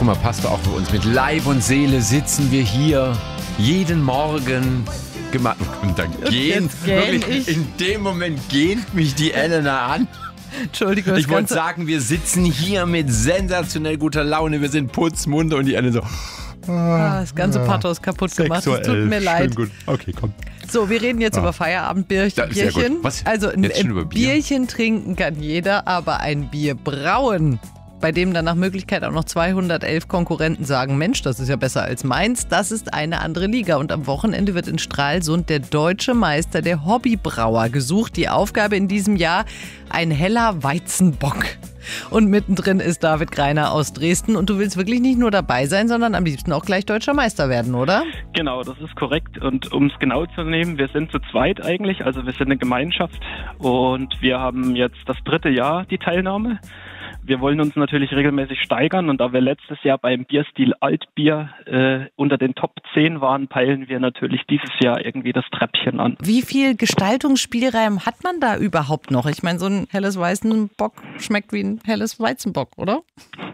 Guck mal, passt doch auch für uns. Mit Leib und Seele sitzen wir hier jeden Morgen. Und dann in dem Moment gähnt mich die Elena an. Entschuldigung. Ich wollte sagen, wir sitzen hier mit sensationell guter Laune. Wir sind putzmunter und die Ellen so... das ganze Pathos kaputt gemacht. Es tut mir leid. Gut. Okay, komm. So, wir reden jetzt über Feierabendbierchen. Sehr gut. Was? Also ein Jetzt schon über Bier? Bierchen trinken kann jeder, aber ein Bier brauen, bei dem dann nach Möglichkeit auch noch 211 Konkurrenten sagen, Mensch, das ist ja besser als meins, das ist eine andere Liga. Und am Wochenende wird in Stralsund der deutsche Meister der Hobbybrauer gesucht. Die Aufgabe in diesem Jahr, ein heller Weizenbock. Und mittendrin ist David Greiner aus Dresden. Und du willst wirklich nicht nur dabei sein, sondern am liebsten auch gleich deutscher Meister werden, oder? Genau, das ist korrekt. Und um es genau zu nehmen, wir sind zu zweit eigentlich. Also wir sind eine Gemeinschaft und wir haben jetzt das 3. Jahr die Teilnahme. Wir wollen uns natürlich regelmäßig steigern und da wir letztes Jahr beim Bierstil Altbier unter den Top 10 waren, peilen wir natürlich dieses Jahr irgendwie das Treppchen an. Wie viel Gestaltungsspielraum hat man da überhaupt noch? Ich meine, so ein helles Weizenbock schmeckt wie ein helles Weizenbock, oder?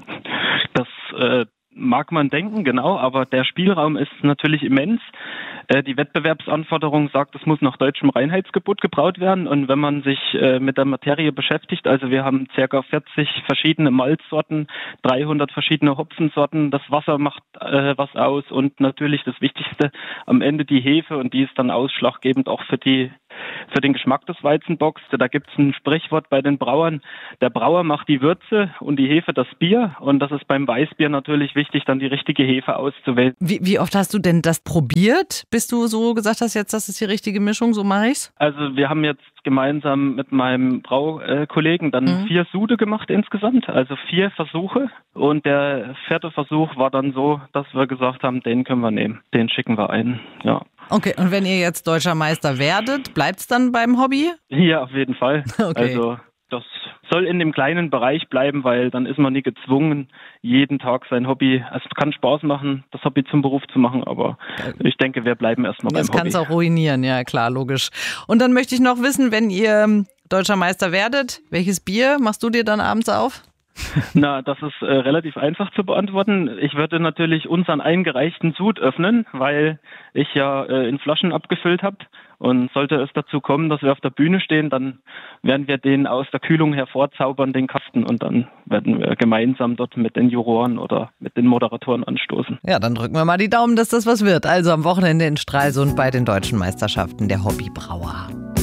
Das mag man denken, genau, aber der Spielraum ist natürlich immens. Die Wettbewerbsanforderung sagt, es muss nach deutschem Reinheitsgebot gebraut werden und wenn man sich mit der Materie beschäftigt, also wir haben ca. 40 verschiedene Malzsorten, 300 verschiedene Hopfensorten, das Wasser macht was aus und natürlich das Wichtigste am Ende die Hefe und die ist dann ausschlaggebend auch für den Geschmack des Weizenbocks. Da gibt es ein Sprichwort bei den Brauern, der Brauer macht die Würze und die Hefe das Bier und das ist beim Weißbier natürlich wichtig, dann die richtige Hefe auszuwählen. Wie oft hast du denn das probiert, bis du so gesagt hast, jetzt das ist die richtige Mischung, so mache ich's? Also wir haben jetzt gemeinsam mit meinem Braukollegen dann 4 Sude gemacht insgesamt, also 4 Versuche und der 4. Versuch war dann so, dass wir gesagt haben, den können wir nehmen, den schicken wir ein, ja. Okay, und wenn ihr jetzt deutscher Meister werdet, bleibt's dann beim Hobby? Ja, auf jeden Fall. Okay. Also das soll in dem kleinen Bereich bleiben, weil dann ist man nie gezwungen, jeden Tag sein Hobby, also es kann Spaß machen, das Hobby zum Beruf zu machen, aber ich denke, wir bleiben erstmal beim Hobby. Das kann es auch ruinieren, ja klar, logisch. Und dann möchte ich noch wissen, wenn ihr deutscher Meister werdet, welches Bier machst du dir dann abends auf? Na, das ist relativ einfach zu beantworten. Ich würde natürlich unseren eingereichten Sud öffnen, weil ich ja in Flaschen abgefüllt habe. Und sollte es dazu kommen, dass wir auf der Bühne stehen, dann werden wir den aus der Kühlung hervorzaubern, den Kasten. Und dann werden wir gemeinsam dort mit den Juroren oder mit den Moderatoren anstoßen. Ja, dann drücken wir mal die Daumen, dass das was wird. Also am Wochenende in Stralsund bei den Deutschen Meisterschaften der Hobbybrauer.